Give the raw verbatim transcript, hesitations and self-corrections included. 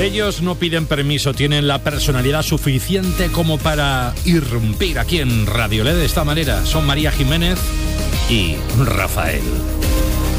Ellos no piden permiso, tienen la personalidad suficiente como para irrumpir aquí en Radio L E D de esta manera. Son María Jiménez y Rafael.